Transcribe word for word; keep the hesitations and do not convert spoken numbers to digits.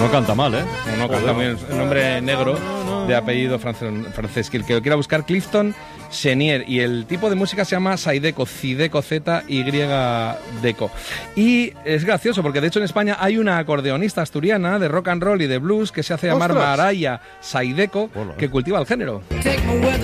No canta mal, ¿eh? No, no canta bien. Un nombre negro de apellido francés, francés. Que el que lo quiera buscar, Clifton Chenier. Y el tipo de música se llama Zydeco, Zydeco, Z Y Deco. Y es gracioso porque de hecho en España hay una acordeonista asturiana de rock and roll y de blues que se hace llamar ¡Ostras! Maraya Zydeco, que cultiva el género.